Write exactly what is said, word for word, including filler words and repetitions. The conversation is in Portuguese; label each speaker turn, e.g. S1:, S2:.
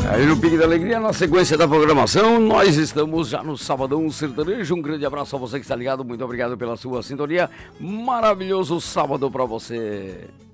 S1: Aí no Pique da Alegria, na sequência da programação, nós estamos já no Sabadão Sertanejo. Um grande abraço a você que está ligado, muito obrigado pela sua sintonia. Maravilhoso sábado para você.